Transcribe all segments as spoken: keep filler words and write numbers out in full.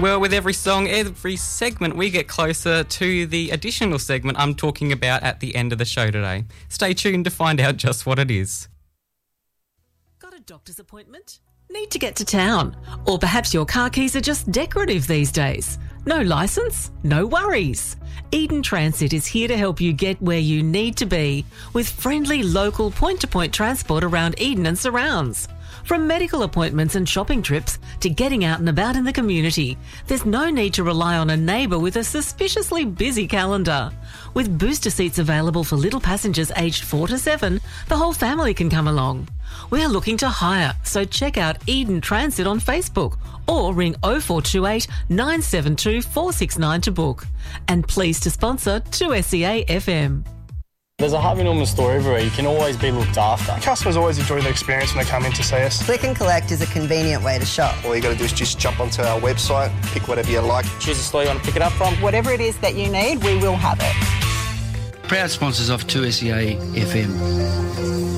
Well, with every song, every segment, we get closer to the additional segment I'm talking about at the end of the show today. Stay tuned to find out just what it is. Got a doctor's appointment? Need to get to town? Or perhaps your car keys are just decorative these days? No licence? No worries. Eden Transit is here to help you get where you need to be with friendly local point-to-point transport around Eden and surrounds. From medical appointments and shopping trips to getting out and about in the community, there's no need to rely on a neighbour with a suspiciously busy calendar. With booster seats available for little passengers aged four to seven, the whole family can come along. We're looking to hire, so check out Eden Transit on Facebook or ring oh four two eight, nine seven two, four six nine to book. And pleased to sponsor two S E A F M. There's a Harvey Norman store everywhere. You can always be looked after. Customers always enjoy the experience when they come in to see us. Click and collect is a convenient way to shop. All you got to do is just jump onto our website, pick whatever you like. Choose the store you want to pick it up from. Whatever it is that you need, we will have it. Proud sponsors of two S E A F M.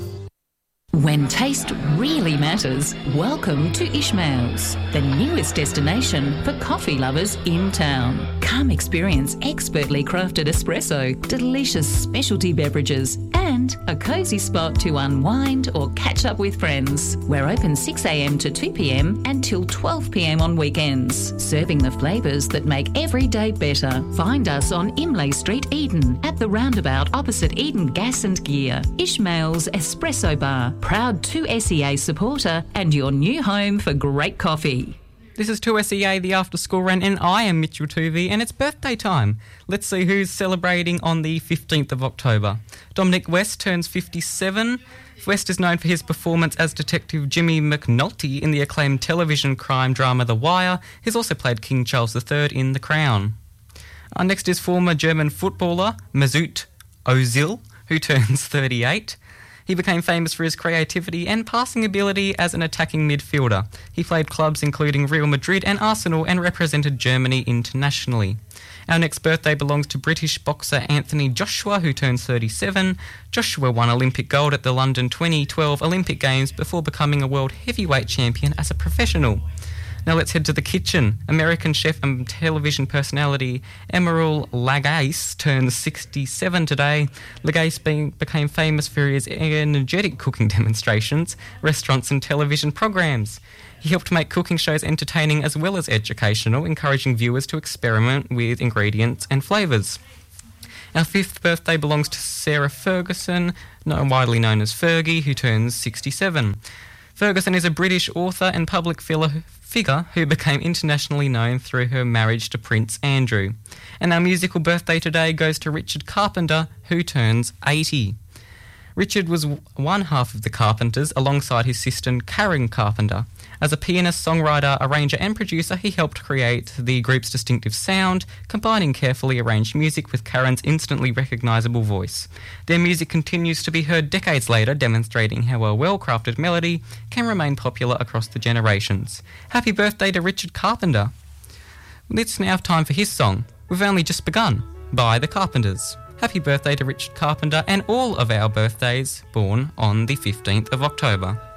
When taste really matters, welcome to Ishmael's, the newest destination for coffee lovers in town. Come experience expertly crafted espresso, delicious specialty beverages, and a cosy spot to unwind or catch up with friends. We're open six a m to two p m and till twelve p m on weekends, serving the flavours that make every day better. Find us on Imlay Street, Eden, at the roundabout opposite Eden Gas and Gear. Ishmael's Espresso Bar, proud two S E A supporter and your new home for great coffee. This is two S E A, the After School Run, and I am Mitchell Tuvey, and it's birthday time. Let's see who's celebrating on the fifteenth of October. Dominic West turns fifty-seven. West is known for his performance as Detective Jimmy McNulty in the acclaimed television crime drama The Wire. He's also played King Charles the Third in The Crown. Uh, next is former German footballer Mesut Ozil, who turns thirty-eight. He became famous for his creativity and passing ability as an attacking midfielder. He played clubs including Real Madrid and Arsenal and represented Germany internationally. Our next birthday belongs to British boxer Anthony Joshua, who turns thirty-seven. Joshua won Olympic gold at the London twenty twelve Olympic Games before becoming a world heavyweight champion as a professional. Now let's head to the kitchen. American chef and television personality Emeril Lagasse turns sixty-seven today. Lagasse being, became famous for his energetic cooking demonstrations, restaurants and television programs. He helped make cooking shows entertaining as well as educational, encouraging viewers to experiment with ingredients and flavours. Our fifth birthday belongs to Sarah Ferguson, widely known as Fergie, who turns sixty-seven. Ferguson is a British author and public figure who became internationally known through her marriage to Prince Andrew. And our musical birthday today goes to Richard Carpenter, who turns eighty. Richard was one half of the Carpenters alongside his sister Karen Carpenter. As a pianist, songwriter, arranger and producer, he helped create the group's distinctive sound, combining carefully arranged music with Karen's instantly recognisable voice. Their music continues to be heard decades later, demonstrating how a well-crafted melody can remain popular across the generations. Happy birthday to Richard Carpenter. It's now time for his song, We've Only Just Begun, by the Carpenters. Happy birthday to Richard Carpenter and all of our birthdays born on the fifteenth of October.